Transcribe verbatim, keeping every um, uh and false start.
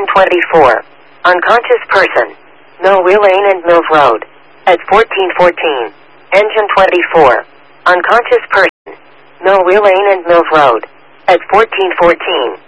Engine twenty-four. Unconscious person. Mill Wheel Lane and Mills Road. At fourteen fourteen. Engine twenty-four. Unconscious person. Mill Wheel Lane and Mills Road. At fourteen fourteen.